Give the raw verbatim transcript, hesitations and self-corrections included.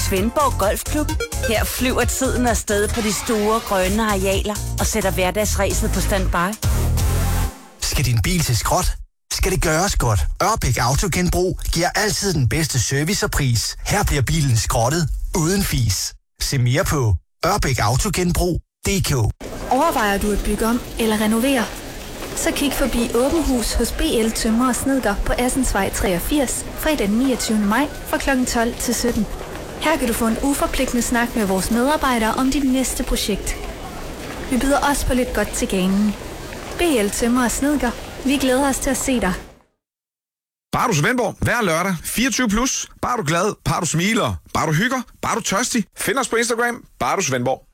Svendborg Golfklub. Her flyver tiden afsted på de store grønne arealer og sætter hverdagsræset på standby. Skal din bil til skrot? Skal det gøres godt? Ørbæk Autogenbrug giver altid den bedste service og pris. Her bliver bilen skrottet uden fis. Se mere på ørbæk autogenbrug punktum d k. Overvejer du at bygge om eller renovere? Så kig forbi Åben Hus hos B L Tømrer og Snedker på Assensvej treogfirs fredag den niogtyvende maj fra klokken tolv til sytten. Her kan du få en uforpligtende snak med vores medarbejdere om dit næste projekt. Vi byder også på lidt godt til ganen. B L Tømrer og Snedker. Vi glæder os til at se dig. Bare du Svendborg, hver lørdag, fireogtyve plus. Bare du glad, bare du smiler, bare du hygger, bare du tørstig. Find os på Instagram, bare du Svendborg.